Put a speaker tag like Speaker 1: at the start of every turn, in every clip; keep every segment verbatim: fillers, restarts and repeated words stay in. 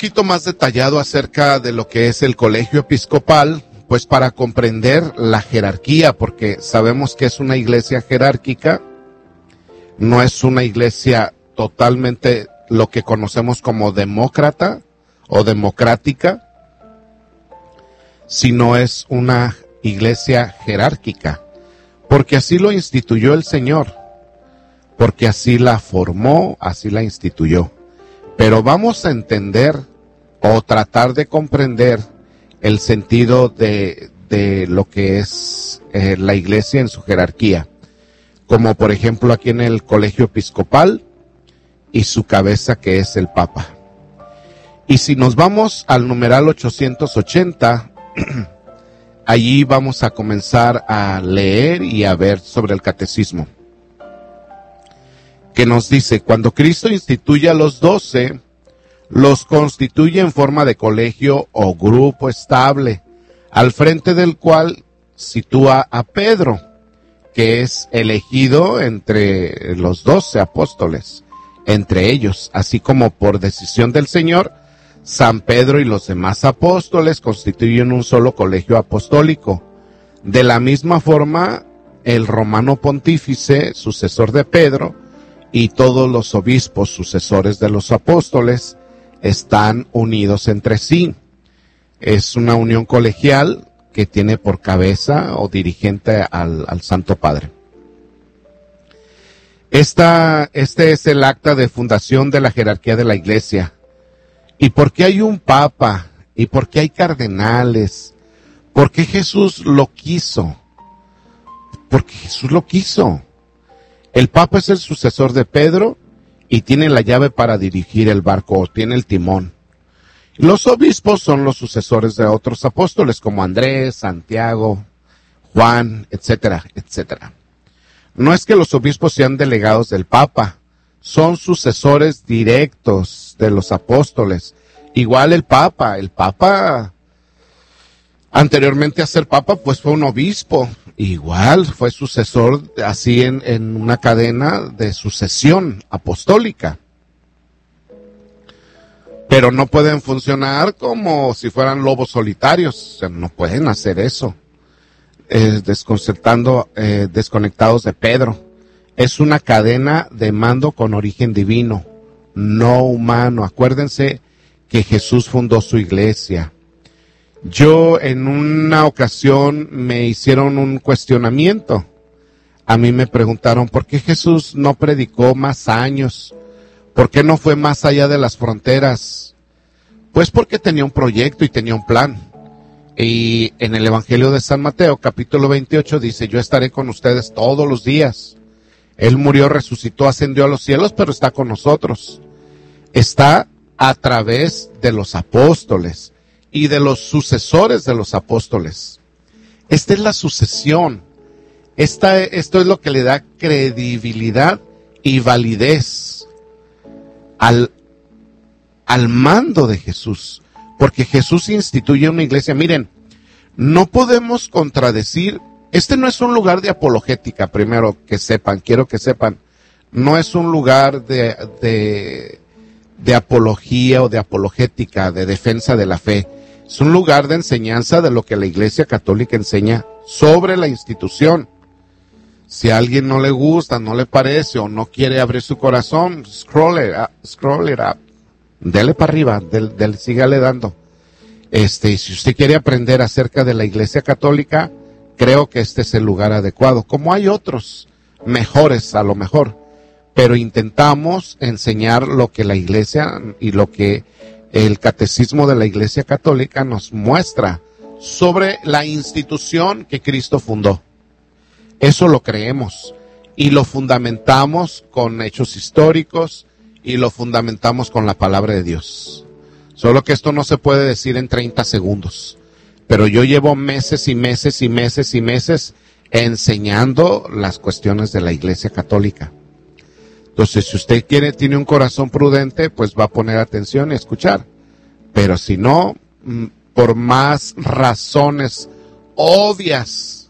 Speaker 1: poquito más detallado acerca de lo que es el colegio episcopal, pues para comprender la jerarquía, porque sabemos que es una iglesia jerárquica, no es una iglesia totalmente lo que conocemos como demócrata o democrática, sino es una iglesia jerárquica, porque así lo instituyó el Señor, porque así la formó, así la instituyó. Pero vamos a entender o tratar de comprender el sentido de, de lo que es eh, la iglesia en su jerarquía, como por ejemplo aquí en el colegio episcopal y su cabeza, que es el Papa. Y si nos vamos al numeral ochocientos ochenta, allí vamos a comenzar a leer y a ver sobre el catecismo, que nos dice: cuando Cristo instituye a los doce, los constituye en forma de colegio o grupo estable, al frente del cual sitúa a Pedro, que es elegido entre los doce apóstoles, entre ellos, así como por decisión del Señor, San Pedro y los demás apóstoles constituyen un solo colegio apostólico. De la misma forma, el romano pontífice, sucesor de Pedro, y todos los obispos, sucesores de los apóstoles, están unidos entre sí. Es una unión colegial que tiene por cabeza o dirigente al, al Santo Padre. Esta, este es el acta de fundación de la jerarquía de la Iglesia. ¿Y por qué hay un Papa? ¿Y por qué hay cardenales? ¿Por qué Jesús lo quiso? Porque Jesús lo quiso. El Papa es el sucesor de Pedro y tiene la llave para dirigir el barco, tiene el timón. Los obispos son los sucesores de otros apóstoles como Andrés, Santiago, Juan, etcétera, etcétera. No es que los obispos sean delegados del Papa, son sucesores directos de los apóstoles. Igual el Papa, el Papa anteriormente a ser Papa pues fue un obispo, igual fue sucesor así en, en una cadena de sucesión apostólica. Pero no pueden funcionar como si fueran lobos solitarios, o sea, no pueden hacer eso, eh, desconcertando, eh, desconectados de Pedro. Es una cadena de mando con origen divino, no humano. Acuérdense que Jesús fundó su iglesia. Yo en una ocasión me hicieron un cuestionamiento. A mí me preguntaron, ¿por qué Jesús no predicó más años? ¿Por qué no fue más allá de las fronteras? Pues porque tenía un proyecto y tenía un plan. Y en el Evangelio de San Mateo, capítulo veintiocho, dice: yo estaré con ustedes todos los días. Él murió, resucitó, ascendió a los cielos, pero está con nosotros. Está a través de los apóstoles y de los sucesores de los apóstoles. Esta es la sucesión. Esta, esto es lo que le da credibilidad y validez al, al mando de Jesús. Porque Jesús instituye una iglesia. Miren, no podemos contradecir. Este no es un lugar de apologética, primero que sepan, quiero que sepan. No es un lugar de, de, de apología o de apologética, de defensa de la fe. Es un lugar de enseñanza de lo que la Iglesia Católica enseña sobre la institución. Si a alguien no le gusta, no le parece o no quiere abrir su corazón, scroll it up, scroll it up. Dele para arriba, del, del, sígale dando. Este, y si usted quiere aprender acerca de la Iglesia Católica, creo que este es el lugar adecuado, como hay otros mejores a lo mejor, pero intentamos enseñar lo que la Iglesia y lo que el Catecismo de la Iglesia Católica nos muestra sobre la institución que Cristo fundó. Eso lo creemos y lo fundamentamos con hechos históricos y lo fundamentamos con la palabra de Dios. Solo que esto no se puede decir en treinta segundos. Pero yo llevo meses y meses y meses y meses enseñando las cuestiones de la Iglesia Católica. Entonces, si usted quiere, tiene un corazón prudente, pues va a poner atención y escuchar. Pero si no, por más razones obvias,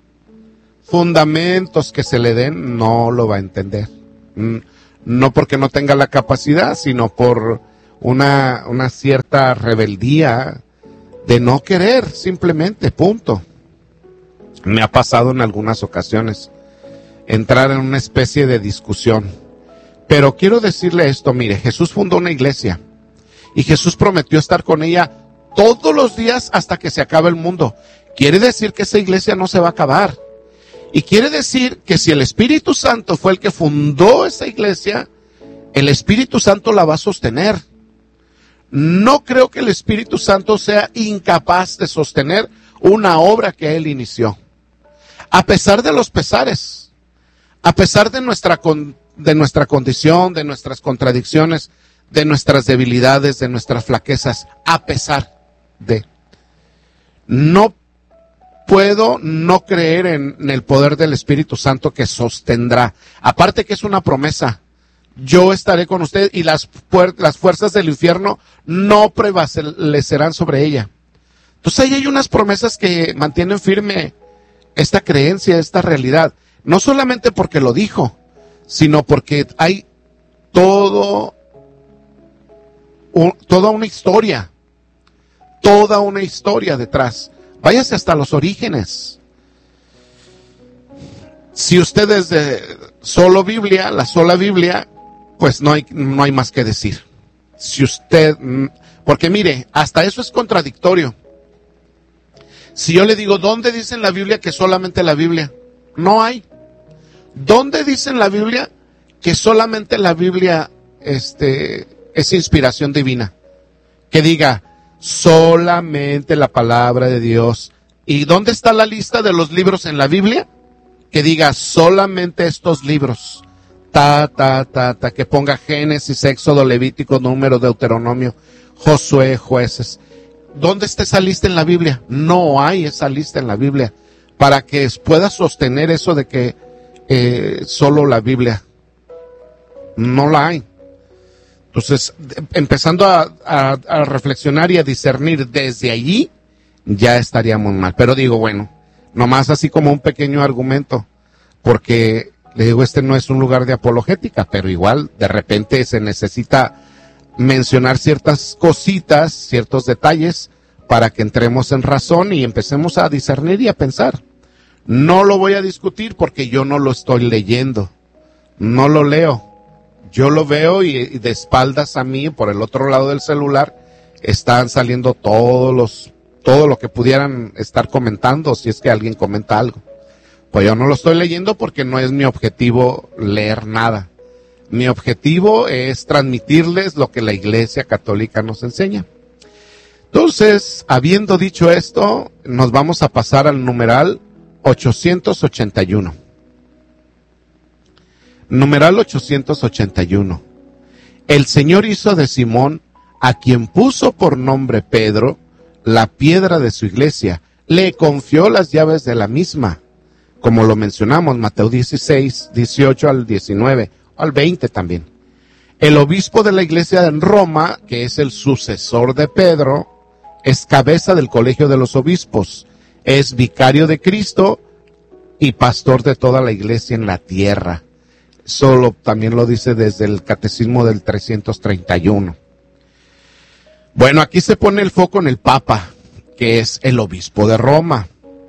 Speaker 1: fundamentos que se le den, no lo va a entender. No porque no tenga la capacidad, sino por una, una cierta rebeldía de no querer, simplemente, punto. Me ha pasado en algunas ocasiones entrar en una especie de discusión. Pero quiero decirle esto, mire, Jesús fundó una iglesia y Jesús prometió estar con ella todos los días hasta que se acabe el mundo. Quiere decir que esa iglesia no se va a acabar. Y quiere decir que si el Espíritu Santo fue el que fundó esa iglesia, el Espíritu Santo la va a sostener. No creo que el Espíritu Santo sea incapaz de sostener una obra que Él inició. A pesar de los pesares, a pesar de nuestra, de nuestra condición, de nuestras contradicciones, de nuestras debilidades, de nuestras flaquezas, a pesar de. No puedo no creer en, en el poder del Espíritu Santo que sostendrá. Aparte que es una promesa. Yo estaré con usted y las, puer- las fuerzas del infierno no prevalecerán sobre ella. Entonces ahí hay unas promesas que mantienen firme esta creencia, esta realidad. No solamente porque lo dijo, sino porque hay todo, un, toda una historia, toda una historia detrás. Váyase hasta los orígenes. Si usted es de solo Biblia, la sola Biblia, pues no hay, no hay más que decir. Si usted, porque mire, hasta eso es contradictorio. Si yo le digo, ¿dónde dice en la Biblia que solamente la Biblia? No hay. ¿Dónde dice en la Biblia que solamente la Biblia este, es inspiración divina? Que diga, solamente la palabra de Dios. ¿Y dónde está la lista de los libros en la Biblia? Que diga, solamente estos libros. Ta, ta, ta, ta, que ponga Génesis, Éxodo, Levítico, Número, Deuteronomio, Josué, Jueces. ¿Dónde está esa lista en la Biblia? No hay esa lista en la Biblia para que pueda sostener eso de que eh, solo la Biblia. No la hay. Entonces, empezando a, a, a reflexionar y a discernir desde allí, ya estaríamos mal. Pero digo, bueno, nomás así como un pequeño argumento, porque le digo, este no es un lugar de apologética, pero igual de repente se necesita mencionar ciertas cositas, ciertos detalles, para que entremos en razón y empecemos a discernir y a pensar. No lo voy a discutir porque yo no lo estoy leyendo, no lo leo. Yo lo veo y, y de espaldas a mí, por el otro lado del celular, están saliendo todos los, todo lo que pudieran estar comentando, si es que alguien comenta algo. Pues yo no lo estoy leyendo porque no es mi objetivo leer nada. Mi objetivo es transmitirles lo que la Iglesia Católica nos enseña. Entonces, habiendo dicho esto, nos vamos a pasar al numeral ochocientos ochenta y uno. Numeral ochocientos ochenta y uno. El Señor hizo de Simón, a quien puso por nombre Pedro, la piedra de su iglesia. Le confió las llaves de la misma. Como lo mencionamos, Mateo dieciséis, dieciocho al diecinueve, al veinte también. El obispo de la iglesia en Roma, que es el sucesor de Pedro, es cabeza del colegio de los obispos, es vicario de Cristo y pastor de toda la iglesia en la tierra. Eso también lo dice desde el catecismo del trescientos treinta y uno. Bueno, aquí se pone el foco en el Papa, que es el obispo de Roma.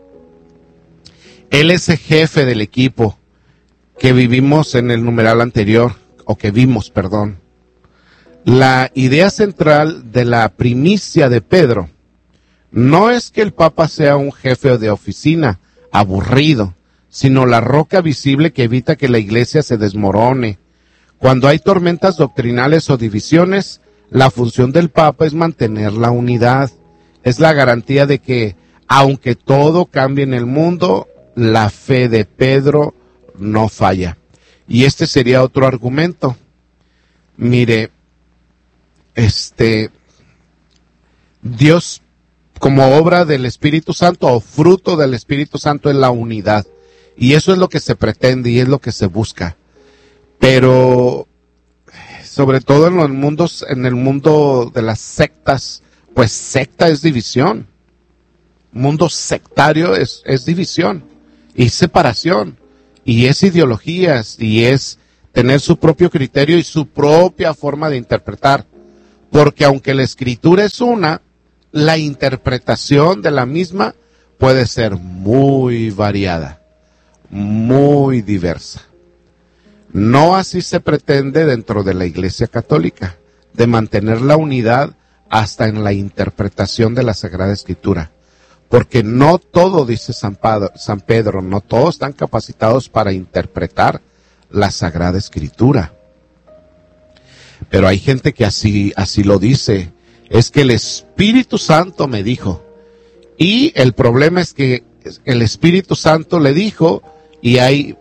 Speaker 1: Él es el jefe del equipo que vivimos en el numeral anterior, o que vimos, perdón. La idea central de la primicia de Pedro no es que el Papa sea un jefe de oficina aburrido, sino la roca visible que evita que la iglesia se desmorone. Cuando hay tormentas doctrinales o divisiones, la función del Papa es mantener la unidad. Es la garantía de que, aunque todo cambie en el mundo, la fe de Pedro no falla. Y este sería otro argumento. Mire, este, Dios, como obra del Espíritu Santo o fruto del Espíritu Santo, es la unidad. Y eso es lo que se pretende y es lo que se busca. Pero, sobre todo en los mundos, en el mundo de las sectas, pues secta es división. Mundo sectario es, es división y separación. Y es ideologías y es tener su propio criterio y su propia forma de interpretar. porque aunque la escritura es una, la interpretación de la misma puede ser muy variada, muy diversa. No así se pretende dentro de la Iglesia Católica, de mantener la unidad hasta en la interpretación de la Sagrada Escritura. Porque no todo, dice San Pedro, San Pedro, no todos están capacitados para interpretar la Sagrada Escritura. Pero hay gente que así, así lo dice. Es que el Espíritu Santo me dijo. Y el problema es que el Espíritu Santo le dijo y hay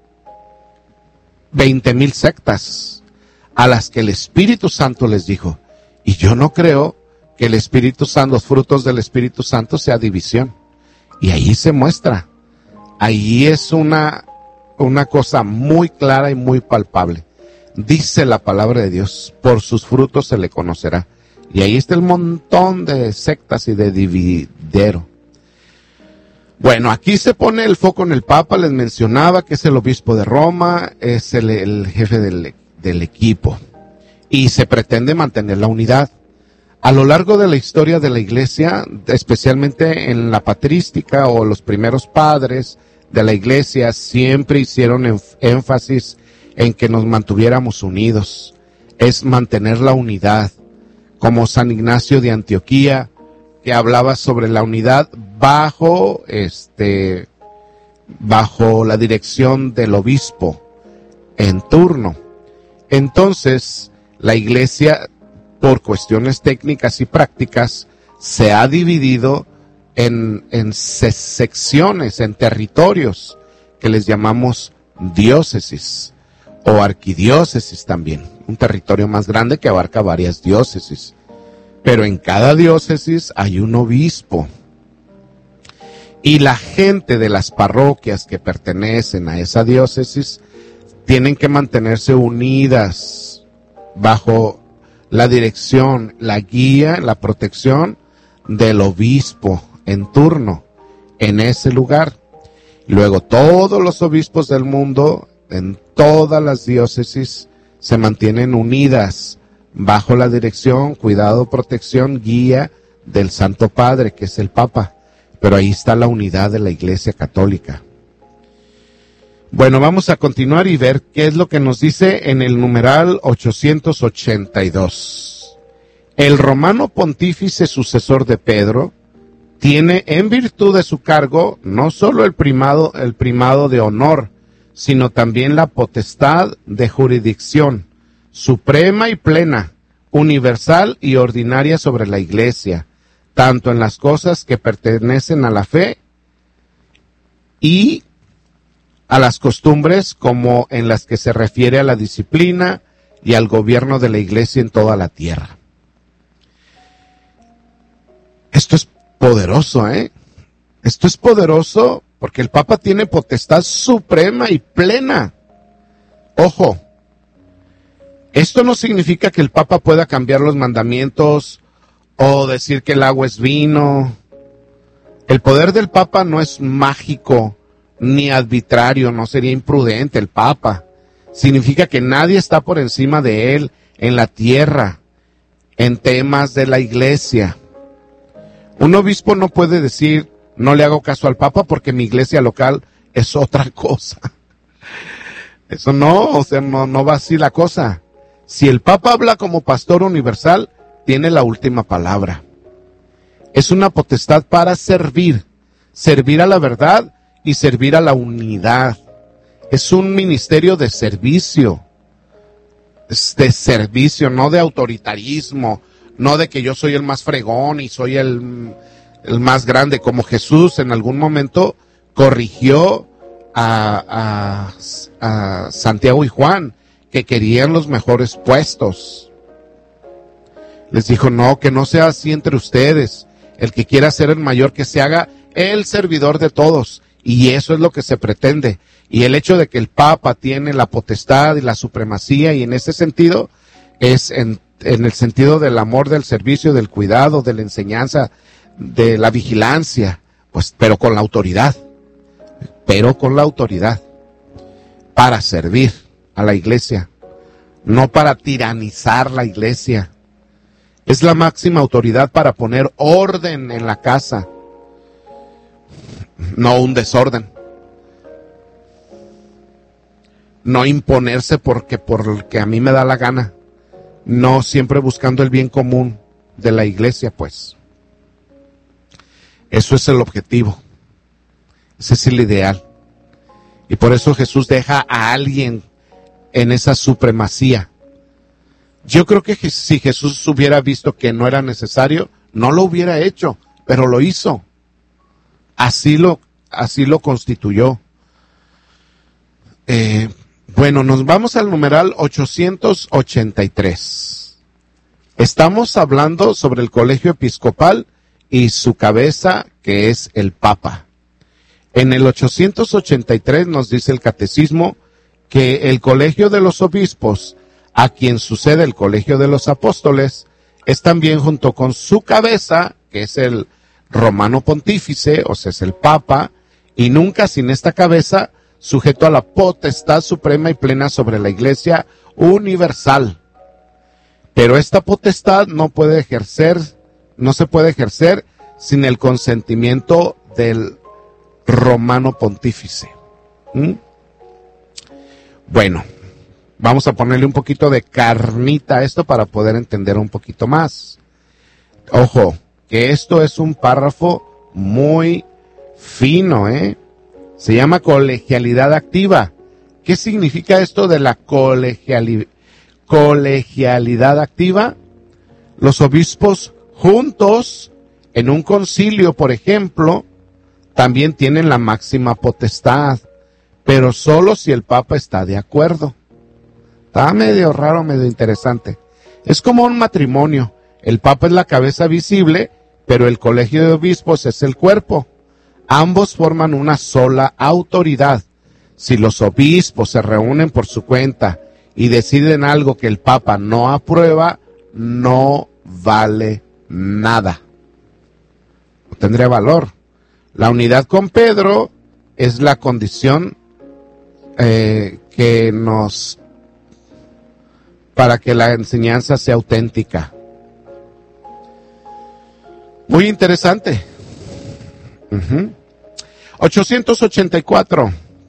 Speaker 1: veinte mil sectas a las que el Espíritu Santo les dijo. Y yo no creo que el Espíritu Santo, los frutos del Espíritu Santo sea división. Y ahí se muestra. Ahí es una, una cosa muy clara y muy palpable. Dice la palabra de Dios, por sus frutos se le conocerá. Y ahí está el montón de sectas y de dividero. Bueno, aquí se pone el foco en el Papa, les mencionaba que es el obispo de Roma, es el, el jefe del, del equipo. Y se pretende mantener la unidad. A lo largo de la historia de la Iglesia, especialmente en la patrística o los primeros padres de la Iglesia, siempre hicieron énfasis en que nos mantuviéramos unidos. Es mantener la unidad. Como San Ignacio de Antioquía, que hablaba sobre la unidad bajo, este, bajo la dirección del obispo en turno. Entonces, la Iglesia, por cuestiones técnicas y prácticas, se ha dividido en, en secciones, en territorios, que les llamamos diócesis, o arquidiócesis también, un territorio más grande que abarca varias diócesis. Pero en cada diócesis hay un obispo. Y la gente de las parroquias que pertenecen a esa diócesis tienen que mantenerse unidas bajo la dirección, la guía, la protección del obispo en turno en ese lugar. Luego todos los obispos del mundo, en todas las diócesis, se mantienen unidas bajo la dirección, cuidado, protección, guía del Santo Padre, que es el Papa. Pero ahí está la unidad de la Iglesia Católica. Bueno, vamos a continuar y ver qué es lo que nos dice en el numeral ochocientos ochenta y dos. El romano pontífice sucesor de Pedro tiene en virtud de su cargo no solo el primado, el primado de honor, sino también la potestad de jurisdicción, suprema y plena, universal y ordinaria sobre la Iglesia, tanto en las cosas que pertenecen a la fe y a las costumbres como en las que se refiere a la disciplina y al gobierno de la Iglesia en toda la tierra. Esto es poderoso, ¿eh? Esto es poderoso porque el Papa tiene potestad suprema y plena. Ojo, esto no significa que el Papa pueda cambiar los mandamientos o decir que el agua es vino. El poder del Papa no es mágico ni arbitrario, no sería imprudente el Papa. Significa que nadie está por encima de él en la tierra, en temas de la Iglesia. Un obispo no puede decir, no le hago caso al Papa porque mi iglesia local es otra cosa. Eso no, o sea, no, no va así la cosa. Si el Papa habla como pastor universal, tiene la última palabra. Es una potestad para servir, servir a la verdad y servir a la unidad. Es un ministerio de servicio, es de servicio, no de autoritarismo, no de que yo soy el más fregón y soy el, el más grande, como Jesús en algún momento corrigió a, a, a Santiago y Juan, que querían los mejores puestos. Les dijo, no, que no sea así entre ustedes. El que quiera ser el mayor, que se haga el servidor de todos. Y eso es lo que se pretende. Y el hecho de que el Papa tiene la potestad y la supremacía, y en ese sentido, es en, en el sentido del amor, del servicio, del cuidado, de la enseñanza, de la vigilancia, pues, pero con la autoridad. Pero con la autoridad. Para servir a la Iglesia. No para tiranizar la Iglesia. Es la máxima autoridad para poner orden en la casa, no un desorden. No imponerse porque porque a mí me da la gana. No siempre buscando el bien común de la iglesia, pues. Eso es el objetivo. Ese es el ideal. Y por eso Jesús deja a alguien en esa supremacía. Yo creo que si Jesús hubiera visto que no era necesario, no lo hubiera hecho, pero lo hizo. Así lo, así lo constituyó. Eh, bueno, nos vamos al numeral ochocientos ochenta y tres. Estamos hablando sobre el colegio episcopal y su cabeza, que es el Papa. En el ochocientos ochenta y tres nos dice el catecismo que el colegio de los obispos, a quien sucede el colegio de los apóstoles, es también junto con su cabeza, que es el romano pontífice, o sea, es el Papa, y nunca sin esta cabeza, sujeto a la potestad suprema y plena sobre la Iglesia universal. Pero esta potestad no puede ejercer, no se puede ejercer sin el consentimiento del romano pontífice. ¿Mm? Bueno, vamos a ponerle un poquito de carnita a esto para poder entender un poquito más. Ojo, que esto es un párrafo muy fino, ¿eh? Se llama colegialidad activa. ¿Qué significa esto de la colegiali- colegialidad activa? Los obispos juntos, en un concilio, por ejemplo, también tienen la máxima potestad, pero solo si el Papa está de acuerdo. Está medio raro, medio interesante. Es como un matrimonio. El Papa es la cabeza visible, pero el colegio de obispos es el cuerpo. Ambos forman una sola autoridad. Si los obispos se reúnen por su cuenta y deciden algo que el Papa no aprueba, no vale nada. No tendría valor. La unidad con Pedro es la condición eh, que nos para que la enseñanza sea auténtica. Muy interesante. Uh-huh. ochocientos ochenta y cuatro.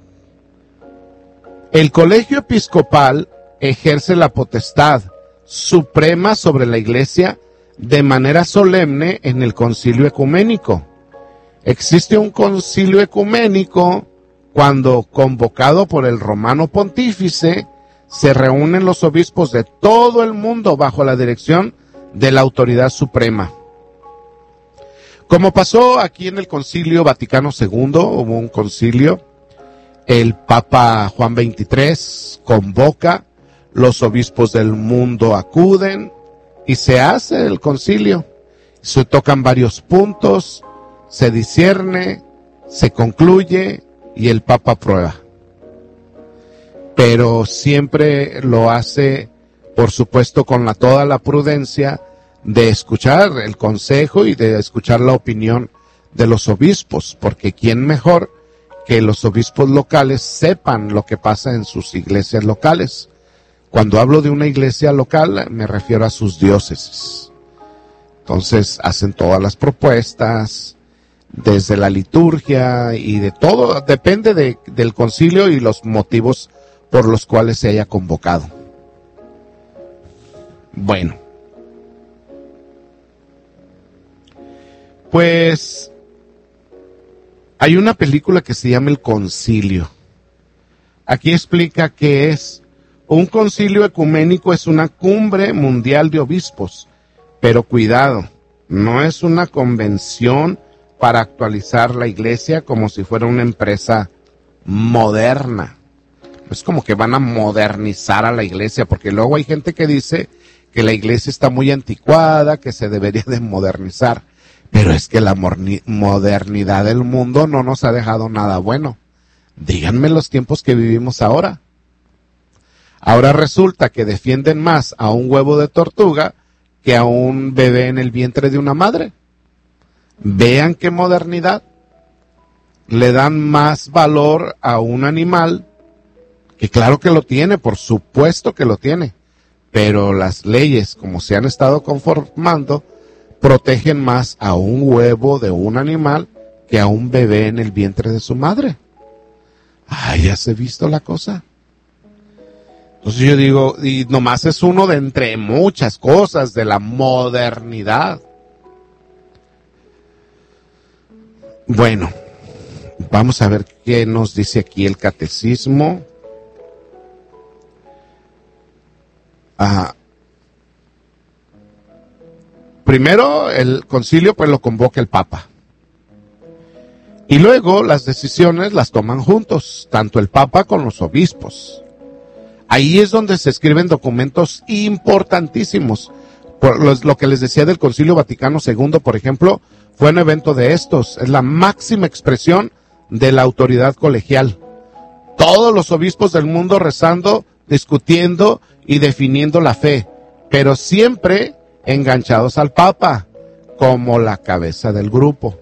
Speaker 1: El colegio episcopal ejerce la potestad suprema sobre la Iglesia de manera solemne en el concilio ecuménico. Existe un concilio ecuménico cuando, convocado por el romano pontífice, se reúnen los obispos de todo el mundo bajo la dirección de la autoridad suprema. Como pasó aquí en el Concilio Vaticano segundo, hubo un concilio, el Papa Juan veintitrés convoca, los obispos del mundo acuden y se hace el concilio. Se tocan varios puntos, se discierne, se concluye y el Papa aprueba. Pero siempre lo hace, por supuesto, con la, toda la prudencia de escuchar el consejo y de escuchar la opinión de los obispos, porque quién mejor que los obispos locales sepan lo que pasa en sus iglesias locales. Cuando hablo de una iglesia local, me refiero a sus diócesis. Entonces, hacen todas las propuestas, desde la liturgia y de todo, depende de, del concilio y los motivos por los cuales se haya convocado. Bueno. Pues hay una película que se llama El Concilio. Aquí explica que es un concilio ecuménico, es una cumbre mundial de obispos, pero cuidado, no es una convención para actualizar la iglesia como si fuera una empresa moderna. Es como que van a modernizar a la iglesia, porque luego hay gente que dice que la iglesia está muy anticuada, que se debería de modernizar. Pero es que la modernidad del mundo no nos ha dejado nada bueno. Díganme los tiempos que vivimos ahora. Ahora resulta que defienden más a un huevo de tortuga que a un bebé en el vientre de una madre. Vean qué modernidad. Le dan más valor a un animal, que claro que lo tiene, por supuesto que lo tiene, pero las leyes, como se han estado conformando, protegen más a un huevo de un animal que a un bebé en el vientre de su madre. Ah, ya se ha visto la cosa. Entonces yo digo, y nomás es uno de entre muchas cosas de la modernidad. Bueno, vamos a ver qué nos dice aquí el catecismo. Ah, primero el concilio pues lo convoca el Papa. Y luego las decisiones las toman juntos, tanto el Papa con los obispos. Ahí es donde se escriben documentos importantísimos. Por lo, lo que les decía del Concilio Vaticano segundo, por ejemplo, fue un evento de estos. Es la máxima expresión de la autoridad colegial. Todos los obispos del mundo rezando, discutiendo y definiendo la fe, pero siempre enganchados al Papa como la cabeza del grupo.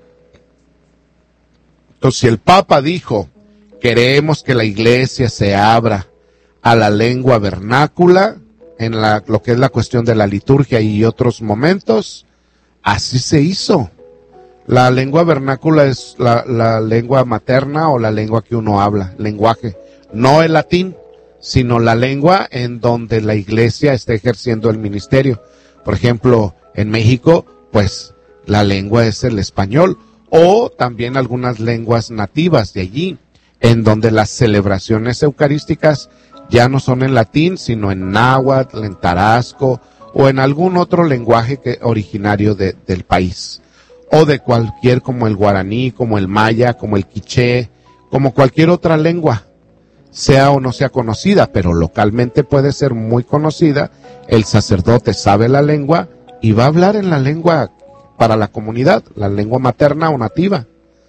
Speaker 1: Entonces, si el Papa dijo, queremos que la iglesia se abra a la lengua vernácula, en la, lo que es la cuestión de la liturgia y otros momentos, así se hizo. La lengua vernácula es la, la lengua materna o la lengua que uno habla, lenguaje, no el latín, sino la lengua en donde la iglesia está ejerciendo el ministerio. Por ejemplo, en México, pues la lengua es el español, o también algunas lenguas nativas de allí, en donde las celebraciones eucarísticas ya no son en latín, sino en náhuatl, en tarasco, o en algún otro lenguaje que, originario de, del país, o de cualquier, como el guaraní, como el maya, como el quiché, como cualquier otra lengua, sea o no sea conocida, pero localmente puede ser muy conocida. El sacerdote sabe la lengua y va a hablar en la lengua para la comunidad, la lengua materna o nativa.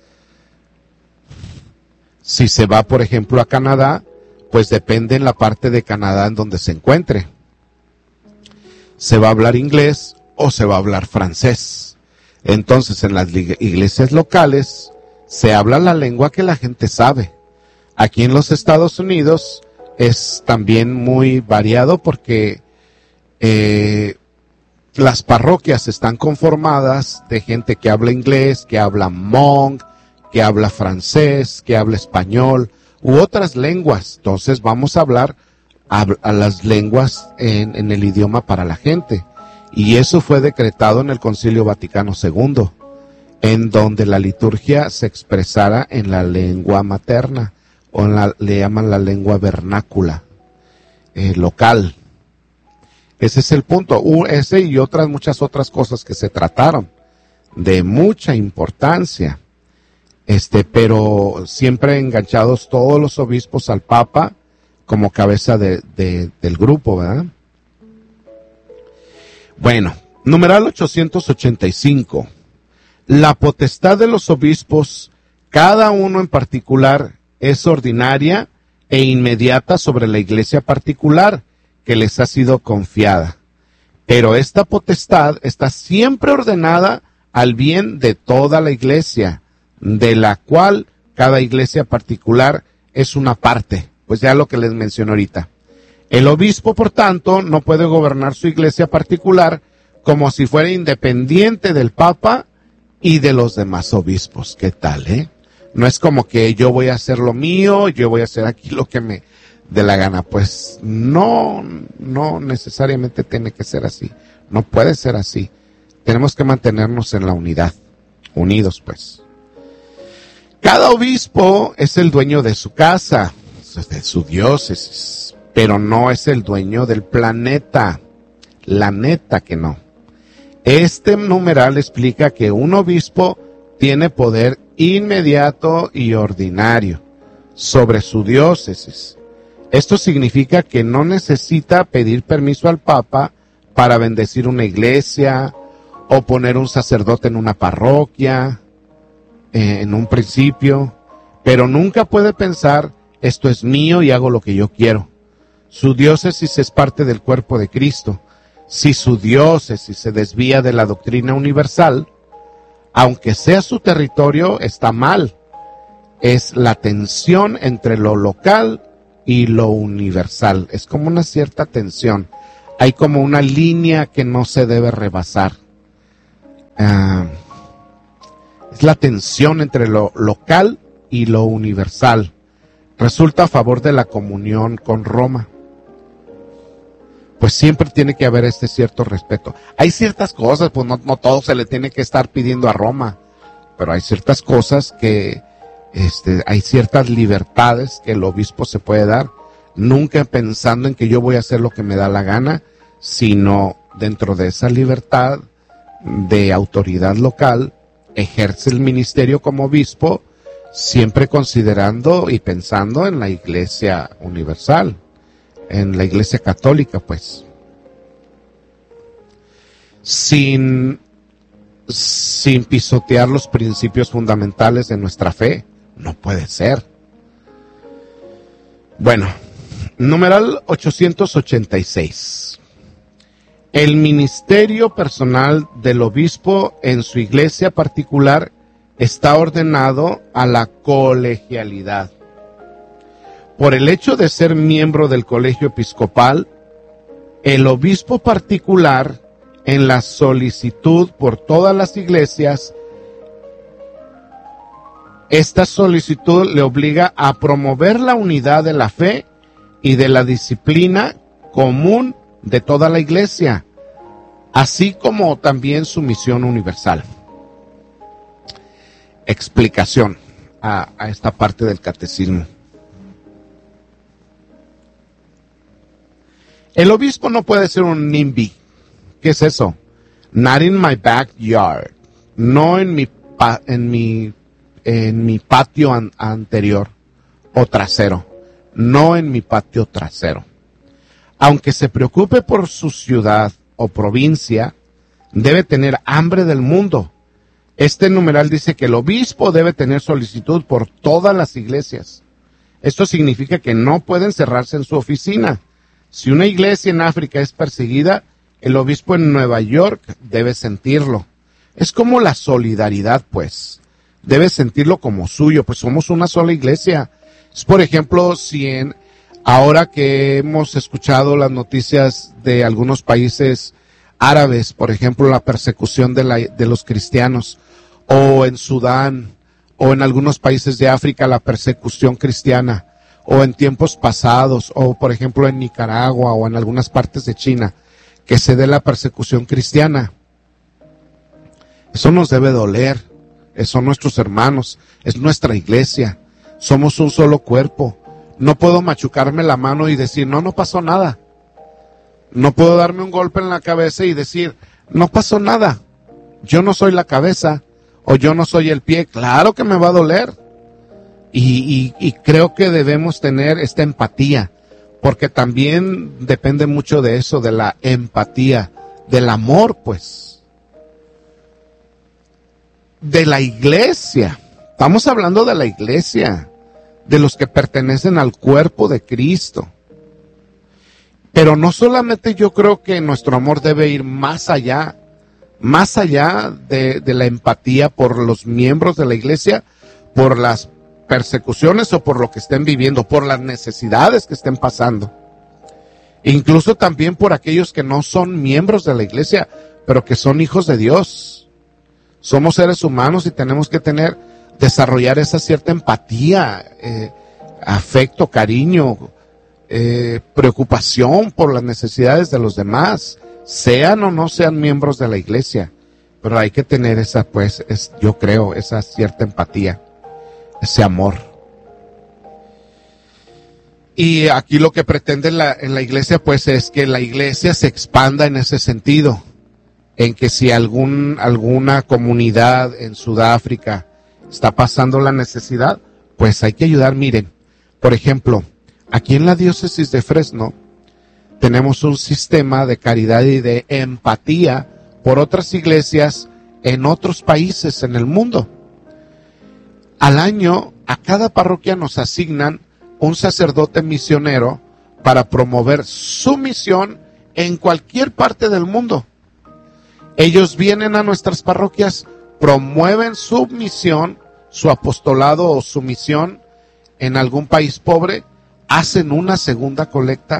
Speaker 1: Si se va, por ejemplo, a Canadá, pues depende en la parte de Canadá en donde se encuentre. Se va a hablar inglés o se va a hablar francés. Entonces, en las iglesias locales se habla la lengua que la gente sabe. Aquí en los Estados Unidos es también muy variado porque eh, las parroquias están conformadas de gente que habla inglés, que habla Hmong, que habla francés, que habla español u otras lenguas. Entonces vamos a hablar a, a las lenguas en, en el idioma para la gente. Y eso fue decretado en el Concilio Vaticano segundo, en donde la liturgia se expresara en la lengua materna, o en la, le llaman la lengua vernácula, eh, local. Ese es el punto. Uh, ese y otras muchas otras cosas que se trataron de mucha importancia. Este, pero siempre enganchados todos los obispos al Papa como cabeza de, de, del grupo, ¿verdad? Bueno, numeral ochocientos ochenta y cinco. La potestad de los obispos, cada uno en particular, es ordinaria e inmediata sobre la iglesia particular que les ha sido confiada. Pero esta potestad está siempre ordenada al bien de toda la iglesia, de la cual cada iglesia particular es una parte. Pues ya lo que les mencioné ahorita. El obispo, por tanto, no puede gobernar su iglesia particular como si fuera independiente del Papa y de los demás obispos. ¿Qué tal, eh? No es como que yo voy a hacer lo mío, yo voy a hacer aquí lo que me dé la gana. Pues no, no necesariamente tiene que ser así. No puede ser así. Tenemos que mantenernos en la unidad. Unidos, pues. Cada obispo es el dueño de su casa, de su diócesis, pero no es el dueño del planeta. La neta que no. Este numeral explica que un obispo tiene poder inmediato y ordinario sobre su diócesis. Esto significa que no necesita pedir permiso al Papa para bendecir una iglesia o poner un sacerdote en una parroquia, eh, en un principio, pero nunca puede pensar, esto es mío y hago lo que yo quiero. Su diócesis es parte del cuerpo de Cristo. Si su diócesis se desvía de la doctrina universal, aunque sea su territorio, está mal. Es la tensión entre lo local y lo universal. Es como una cierta tensión. hay como una línea que no se debe rebasar. Uh, es la tensión entre lo local y lo universal. Resulta a favor de la comunión con Roma. Pues siempre tiene que haber este cierto respeto. Hay ciertas cosas, pues no, no todo se le tiene que estar pidiendo a Roma, pero hay ciertas cosas que, este, hay ciertas libertades que el obispo se puede dar, nunca pensando en que yo voy a hacer lo que me da la gana, sino dentro de esa libertad de autoridad local, ejerce el ministerio como obispo, siempre considerando y pensando en la Iglesia universal, en la Iglesia católica, pues. Sin, sin pisotear los principios fundamentales de nuestra fe. No puede ser. Bueno, numeral ochocientos ochenta y seis. El ministerio personal del obispo en su iglesia particular está ordenado a la colegialidad. Por el hecho de ser miembro del colegio episcopal, el obispo particular, en la solicitud por todas las iglesias, esta solicitud le obliga a promover la unidad de la fe y de la disciplina común de toda la iglesia, así como también su misión universal. Explicación a, a esta parte del catecismo. El obispo no puede ser un NIMBY. ¿Qué es eso? Not in my backyard. No en mi, pa, en mi, en mi patio an, anterior o trasero. No en mi patio trasero. Aunque se preocupe por su ciudad o provincia, debe tener hambre del mundo. Este numeral dice que el obispo debe tener solicitud por todas las iglesias. Esto significa que no puede encerrarse en su oficina. Si una iglesia en África es perseguida, el obispo en Nueva York debe sentirlo. Es como la solidaridad, pues. Debe sentirlo como suyo, pues somos una sola iglesia. Es, por ejemplo, si en, ahora que hemos escuchado las noticias de algunos países árabes, por ejemplo, la persecución de, la, de los cristianos, o en Sudán, o en algunos países de África, la persecución cristiana, o en tiempos pasados, o por ejemplo en Nicaragua, o en algunas partes de China, que se dé la persecución cristiana. Eso nos debe doler, son nuestros hermanos, es nuestra iglesia, somos un solo cuerpo. No puedo machucarme la mano y decir, no, no pasó nada. No puedo darme un golpe en la cabeza y decir, no pasó nada. Yo no soy la cabeza, o yo no soy el pie. Claro que me va a doler. Y, y, y creo que debemos tener esta empatía, porque también depende mucho de eso, de la empatía, del amor, pues. De la iglesia. Estamos hablando de la iglesia, de los que pertenecen al cuerpo de Cristo. Pero no solamente yo creo que nuestro amor debe ir más allá, más allá de, de la empatía por los miembros de la iglesia, por las persecuciones o por lo que estén viviendo, por las necesidades que estén pasando. Incluso también por aquellos que no son miembros de la iglesia, pero que son hijos de Dios. Somos seres humanos y tenemos que tener, desarrollar esa cierta empatía, eh, afecto, cariño, eh, preocupación por las necesidades de los demás, sean o no sean miembros de la iglesia. Pero hay que tener esa, pues, es, yo creo, esa cierta empatía, ese amor. Y aquí lo que pretende la, en la iglesia, pues, es que la iglesia se expanda en ese sentido, en que si algún, alguna comunidad en Sudáfrica está pasando la necesidad, pues hay que ayudar. Miren, por ejemplo, aquí en la diócesis de Fresno, tenemos un sistema de caridad y de empatía por otras iglesias en otros países en el mundo. Al año, a cada parroquia nos asignan un sacerdote misionero para promover su misión en cualquier parte del mundo. Ellos vienen a nuestras parroquias, promueven su misión, su apostolado o su misión en algún país pobre, hacen una segunda colecta,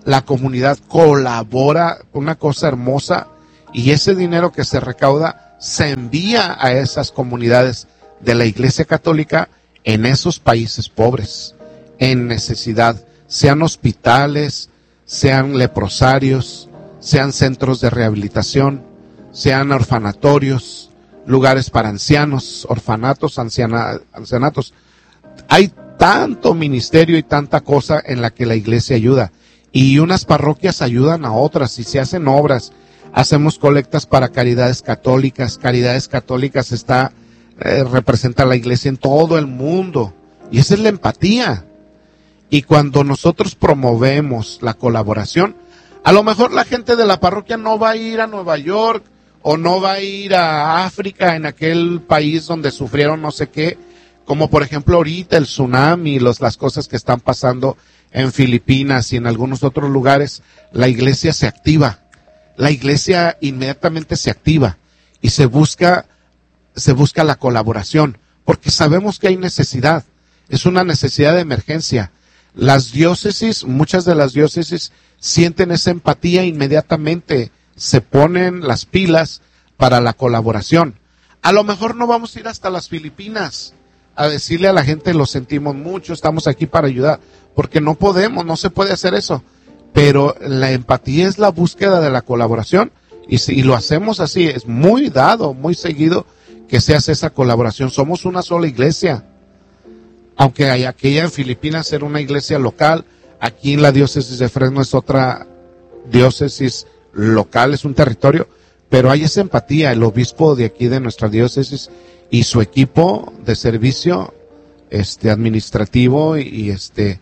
Speaker 1: la comunidad colabora, una cosa hermosa, y ese dinero que se recauda se envía a esas comunidades de la Iglesia Católica en esos países pobres, en necesidad, sean hospitales, sean leprosarios, sean centros de rehabilitación, sean orfanatorios, lugares para ancianos, orfanatos, anciana, ancianatos. Hay tanto ministerio y tanta cosa en la que la iglesia ayuda, y unas parroquias ayudan a otras y se hacen obras. Hacemos colectas para caridades católicas. Caridades católicas está eh, representa a la iglesia en todo el mundo, y esa es la empatía. Y cuando nosotros promovemos la colaboración, a lo mejor la gente de la parroquia no va a ir a Nueva York o no va a ir a África, en aquel país donde sufrieron no sé qué, como por ejemplo ahorita el tsunami, los, las cosas que están pasando en Filipinas y en algunos otros lugares. La iglesia se activa, la iglesia inmediatamente se activa y se busca, se busca la colaboración, porque sabemos que hay necesidad, es una necesidad de emergencia. Las diócesis, muchas de las diócesis sienten esa empatía, inmediatamente se ponen las pilas para la colaboración. A lo mejor no vamos a ir hasta las Filipinas a decirle a la gente, lo sentimos mucho, estamos aquí para ayudar, porque no podemos, no se puede hacer eso. Pero la empatía es la búsqueda de la colaboración, y si y lo hacemos así, es muy dado, muy seguido que se hace esa colaboración. Somos una sola iglesia. Aunque hay aquella en Filipinas era una iglesia local, aquí en la diócesis de Fresno es otra diócesis local, es un territorio, pero hay esa empatía. El obispo de aquí de nuestra diócesis y su equipo de servicio este administrativo y, y este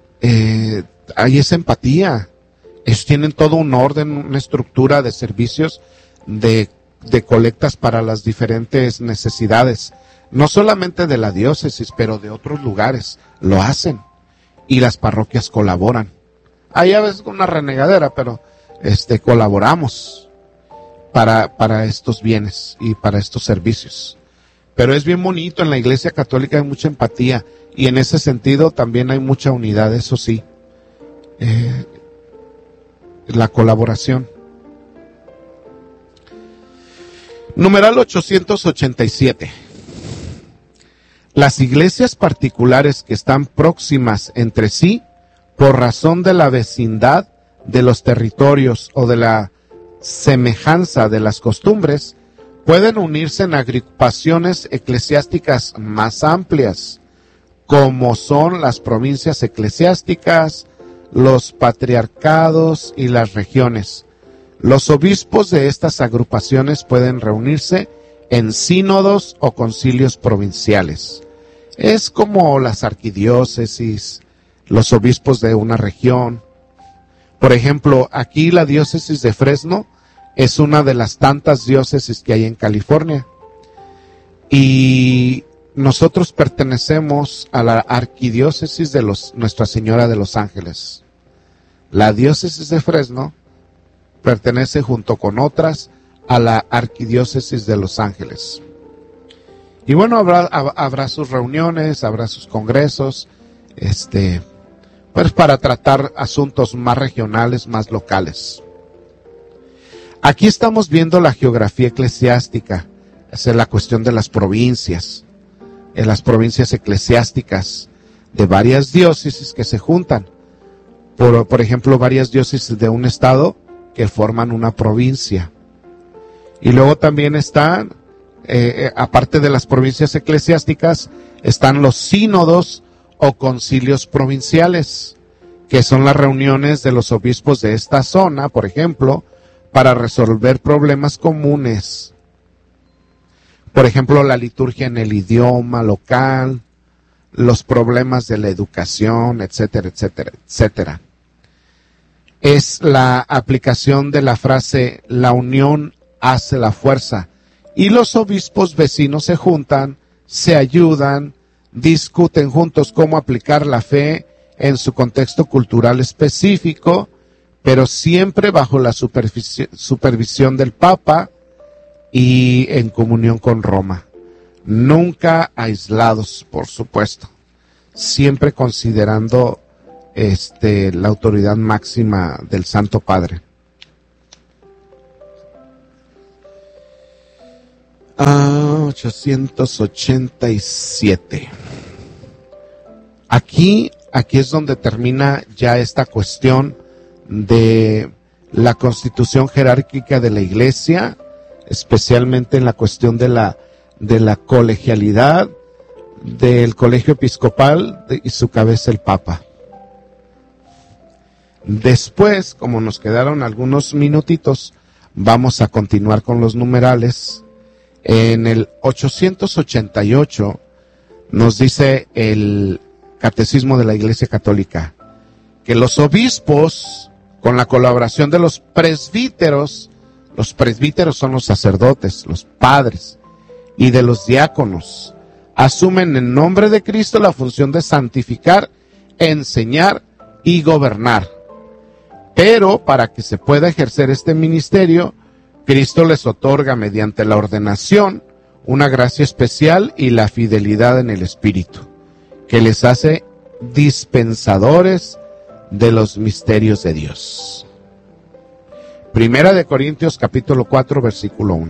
Speaker 1: eh, hay esa empatía. Ellos tienen todo un orden, una estructura de servicios, de, de colectas para las diferentes necesidades, no solamente de la diócesis, pero de otros lugares, lo hacen, y las parroquias colaboran. Hay a veces una renegadera, pero este colaboramos para, para estos bienes y para estos servicios. Pero es bien bonito, en la Iglesia Católica hay mucha empatía, y en ese sentido también hay mucha unidad, eso sí. Eh, la colaboración. Numeral ochocientos ochenta y siete. Las iglesias particulares que están próximas entre sí, por razón de la vecindad de los territorios o de la semejanza de las costumbres, pueden unirse en agrupaciones eclesiásticas más amplias, como son las provincias eclesiásticas, los patriarcados y las regiones. Los obispos de estas agrupaciones pueden reunirse en sínodos o concilios provinciales. Es como las arquidiócesis, los obispos de una región. Por ejemplo, aquí la diócesis de Fresno es una de las tantas diócesis que hay en California. Y nosotros pertenecemos a la arquidiócesis de los, Nuestra Señora de los Ángeles. La diócesis de Fresno pertenece junto con otras a la arquidiócesis de Los Ángeles. Y bueno, habrá, habrá sus reuniones, habrá sus congresos, este, pues para tratar asuntos más regionales, más locales. Aquí estamos viendo la geografía eclesiástica, esa es la cuestión de las provincias, en las provincias eclesiásticas de varias diócesis que se juntan. Por, por ejemplo, varias diócesis de un estado que forman una provincia. Y luego también están, eh, aparte de las provincias eclesiásticas, están los sínodos o concilios provinciales, que son las reuniones de los obispos de esta zona, por ejemplo, para resolver problemas comunes. Por ejemplo, la liturgia en el idioma local, los problemas de la educación, etcétera, etcétera, etcétera. Es la aplicación de la frase, la unión hace la fuerza, y los obispos vecinos se juntan, se ayudan, discuten juntos cómo aplicar la fe en su contexto cultural específico, pero siempre bajo la supervisión del Papa y en comunión con Roma. Nunca aislados, por supuesto, siempre considerando este, la autoridad máxima del Santo Padre. Ah, ochocientos ochenta y siete. Aquí, aquí es donde termina ya esta cuestión de la constitución jerárquica de la Iglesia, especialmente en la cuestión de la, de la colegialidad, del colegio episcopal de, y su cabeza el Papa. Después, como nos quedaron algunos minutitos, vamos a continuar con los numerales. En el ochocientos ochenta y ocho nos dice el Catecismo de la Iglesia Católica que los obispos, con la colaboración de los presbíteros, los presbíteros son los sacerdotes, los padres, y de los diáconos, asumen en nombre de Cristo la función de santificar, enseñar y gobernar. Pero para que se pueda ejercer este ministerio, Cristo les otorga mediante la ordenación una gracia especial y la fidelidad en el Espíritu, que les hace dispensadores de los misterios de Dios. Primera de Corintios capítulo cuatro versículo uno.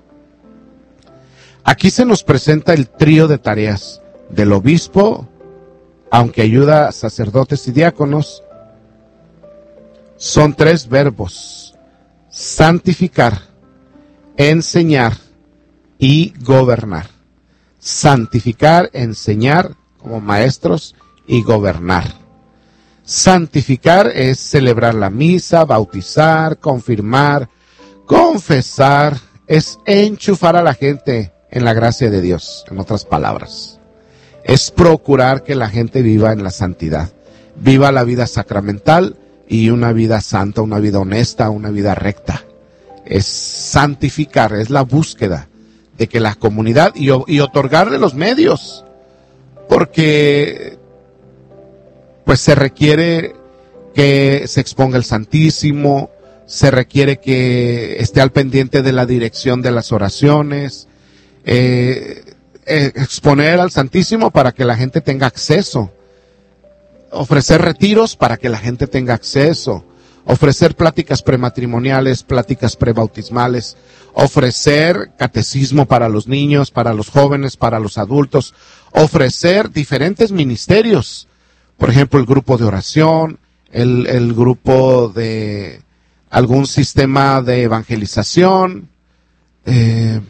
Speaker 1: Aquí se nos presenta el trío de tareas del obispo, aunque ayuda a sacerdotes y diáconos. Son tres verbos: santificar, enseñar y gobernar. Santificar, enseñar como maestros y gobernar. Santificar es celebrar la misa, bautizar, confirmar, confesar, es enchufar a la gente en la gracia de Dios, en otras palabras. Es procurar que la gente viva en la santidad, viva la vida sacramental y una vida santa, una vida honesta, una vida recta. Es santificar, es la búsqueda de que la comunidad y, y otorgarle los medios, porque pues se requiere que se exponga el Santísimo, se requiere que esté al pendiente de la dirección de las oraciones, eh, eh, exponer al Santísimo para que la gente tenga acceso, ofrecer retiros para que la gente tenga acceso, ofrecer pláticas prematrimoniales, pláticas prebautismales, ofrecer catecismo para los niños, para los jóvenes, para los adultos, ofrecer diferentes ministerios, por ejemplo el grupo de oración, el, el grupo de algún sistema de evangelización, eh,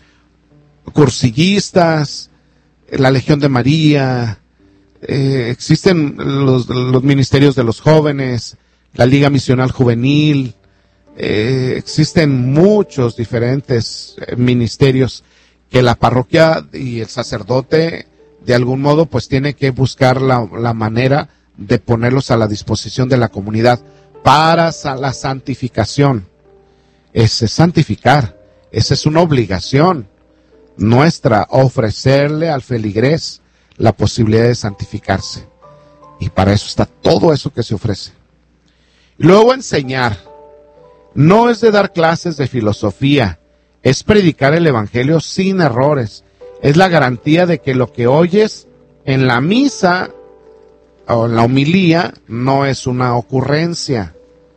Speaker 1: cursillistas, la Legión de María, eh, existen los, los ministerios de los jóvenes, la Liga Misional Juvenil, eh, existen muchos diferentes eh, ministerios que la parroquia y el sacerdote de algún modo pues tiene que buscar la, la manera de ponerlos a la disposición de la comunidad para la santificación. Ese es santificar, esa es una obligación nuestra, ofrecerle al feligrés la posibilidad de santificarse. Y para eso está todo eso que se ofrece. Luego enseñar. No es de dar clases de filosofía, es predicar el evangelio sin errores. Es la garantía de que lo que oyes en la misa o en la homilía no es una ocurrencia.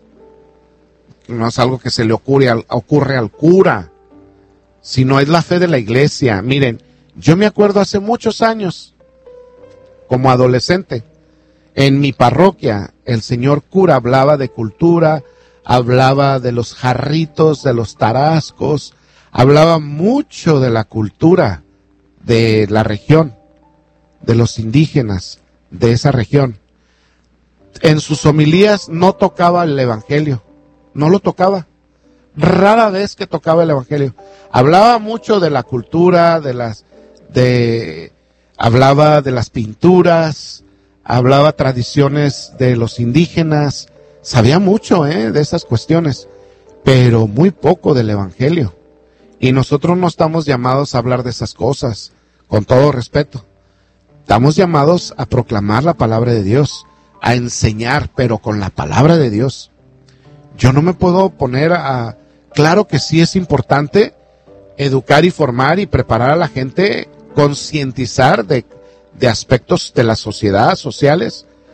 Speaker 1: No es algo que se le ocurre al, ocurre al cura, sino es la fe de la iglesia. Miren, yo me acuerdo hace muchos años, como adolescente, en mi parroquia, el señor cura hablaba de cultura, hablaba de los jarritos, de los tarascos, hablaba mucho de la cultura de la región, de los indígenas de esa región. En sus homilías no tocaba el evangelio, no lo tocaba, rara vez que tocaba el evangelio. Hablaba mucho de la cultura, de las, de, hablaba de las pinturas, hablaba tradiciones de los indígenas, sabía mucho eh, de esas cuestiones, pero muy poco del evangelio. Y nosotros no estamos llamados a hablar de esas cosas, con todo respeto. Estamos llamados a proclamar la palabra de Dios, a enseñar, pero con la palabra de Dios. Yo no me puedo poner a... Claro que sí es importante educar y formar y preparar a la gente, concientizar de, de aspectos de la sociedad, sociales,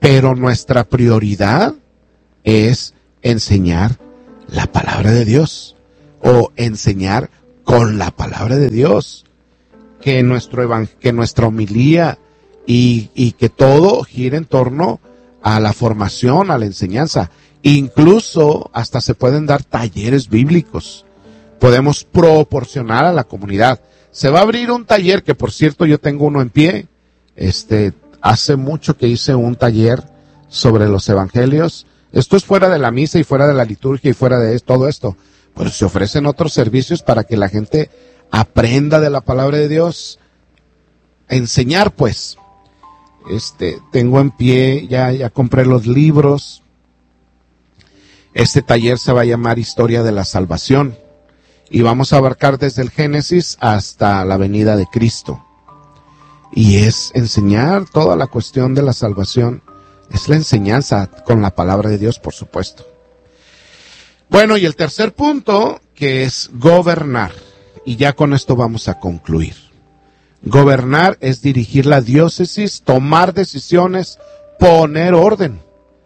Speaker 1: pero nuestra prioridad es enseñar la palabra de Dios, o enseñar con la palabra de Dios, que nuestro evang- que nuestra homilía y, y que todo gire en torno a la formación, a la enseñanza. Incluso hasta se pueden dar talleres bíblicos. Podemos proporcionar a la comunidad. Se va a abrir un taller, que por cierto yo tengo uno en pie. Este, hace mucho que hice un taller sobre los evangelios. Esto es fuera de la misa y fuera de la liturgia y fuera de todo esto. Pero se ofrecen otros servicios para que la gente aprenda de la palabra de Dios. Enseñar, pues. Este, tengo en pie, ya, ya compré los libros. Este taller se va a llamar Historia de la Salvación. Y vamos a abarcar desde el Génesis hasta la venida de Cristo. Y es enseñar toda la cuestión de la salvación. Es la enseñanza con la palabra de Dios, por supuesto. Bueno, y el tercer punto, que es gobernar. Y ya con esto vamos a concluir. Gobernar es dirigir la diócesis, tomar decisiones, poner orden.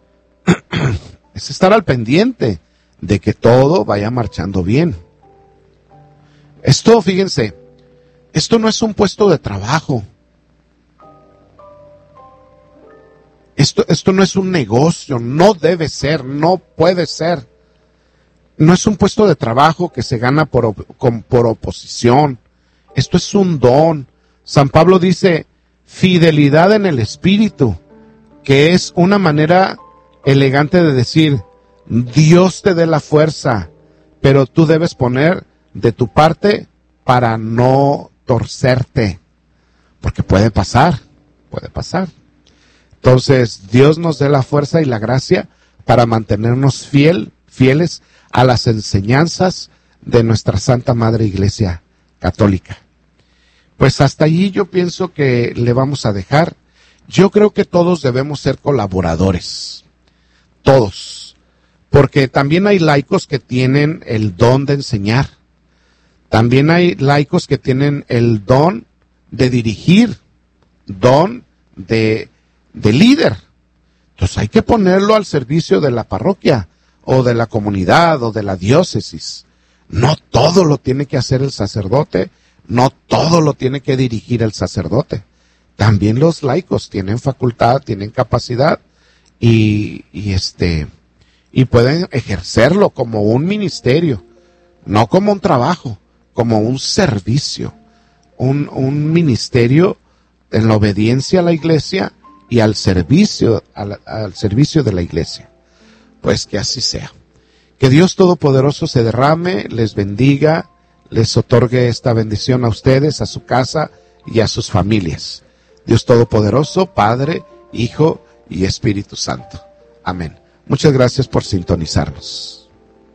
Speaker 1: Es estar al pendiente de que todo vaya marchando bien. Esto, fíjense, esto no es un puesto de trabajo. Esto, esto no es un negocio, no debe ser, no puede ser. No es un puesto de trabajo que se gana por, op- por oposición. Esto es un don. San Pablo dice, fidelidad en el espíritu, que es una manera elegante de decir, Dios te dé la fuerza, pero tú debes poner de tu parte para no torcerte, porque puede pasar, puede pasar. Entonces, Dios nos dé la fuerza y la gracia para mantenernos fiel, fieles a las enseñanzas de nuestra Santa Madre Iglesia Católica. Pues hasta allí yo pienso que le vamos a dejar. Yo creo que todos debemos ser colaboradores, todos, porque también hay laicos que tienen el don de enseñar, también hay laicos que tienen el don de dirigir, don de, de líder. Entonces hay que ponerlo al servicio de la parroquia, o de la comunidad, o de la diócesis. No todo lo tiene que hacer el sacerdote, no todo lo tiene que dirigir el sacerdote. También los laicos tienen facultad, tienen capacidad y, y este y pueden ejercerlo como un ministerio, no como un trabajo, como un servicio, un, un ministerio en la obediencia a la iglesia y al servicio, al, al servicio de la iglesia. Pues que así sea. Que Dios Todopoderoso se derrame, les bendiga, les otorgue esta bendición a ustedes, a su casa y a sus familias. Dios Todopoderoso, Padre, Hijo y Espíritu Santo. Amén. Muchas gracias por sintonizarnos.